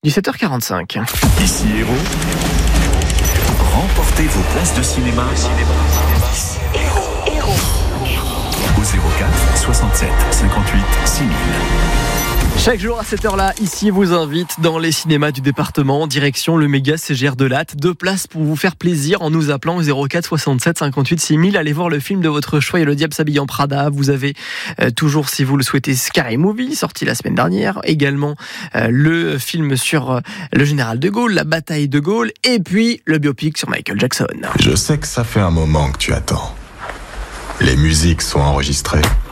17h45. Ici Héros. Remportez vos places de cinéma. Héros. Au 04 67 58 6000. Chaque jour à cette heure-là, ici vous invite dans les cinémas du département, direction le méga CGR de Latte. 2 places pour vous faire plaisir en nous appelant au 04 67 58 6000. Allez voir le film de votre choix, et le diable s'habille en Prada. Vous avez toujours, si vous le souhaitez, Scary Movie, sorti la semaine dernière. Également le film sur le général de Gaulle, la bataille de Gaulle. Et puis le biopic sur Michael Jackson. Je sais que ça fait un moment que tu attends. Les musiques sont enregistrées.